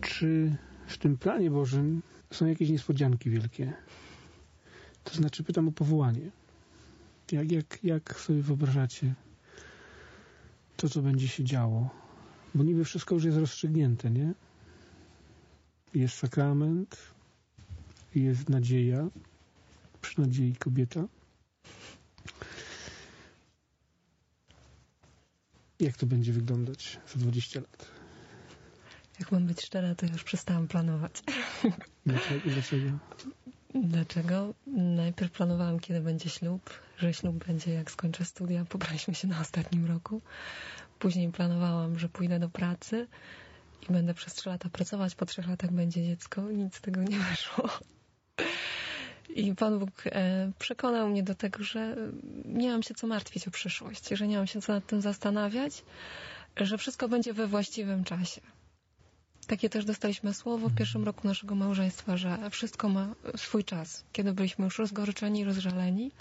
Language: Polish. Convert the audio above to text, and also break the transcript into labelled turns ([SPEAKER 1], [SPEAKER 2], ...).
[SPEAKER 1] Czy w tym planie Bożym są jakieś niespodzianki wielkie? To znaczy, pytam o powołanie. Jak sobie wyobrażacie to, co będzie się działo? Bo niby wszystko już jest rozstrzygnięte, nie? Jest sakrament, jest nadzieja, przy nadziei kobieta. Jak to będzie wyglądać za 20 lat?
[SPEAKER 2] Jak mam być szczera, to już przestałam planować.
[SPEAKER 1] Dlaczego?
[SPEAKER 2] Dlaczego? Najpierw planowałam, kiedy będzie ślub, że ślub będzie, jak skończę studia. Pobraliśmy się na ostatnim roku. Później planowałam, że pójdę do pracy i będę przez 3 lata pracować. Po 3 latach będzie dziecko. Nic z tego nie wyszło. I Pan Bóg przekonał mnie do tego, że nie mam się co martwić o przyszłość, że nie mam się co nad tym zastanawiać, że wszystko będzie we właściwym czasie. Takie też dostaliśmy słowo w pierwszym roku naszego małżeństwa, że wszystko ma swój czas. Kiedy byliśmy już rozgoryczeni, rozżaleni,